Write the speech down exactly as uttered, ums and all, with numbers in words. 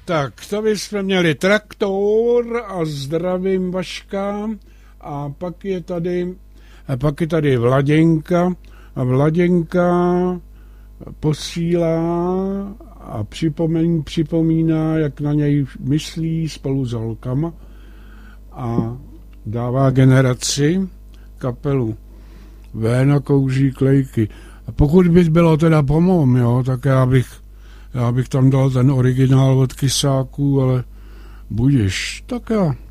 Tak, to bychom měli Traktor a zdravím Vaška a pak je tady, a pak je tady Vladěnka a Vladěnka posílá a připomíná, připomíná, jak na něj myslí spolu s holkama a dává generaci kapelu Véna kouří klejky. A pokud by bylo teda pomom, jo, tak já bych, já bych tam dal ten originál od Kysáků, ale budiš, tak já.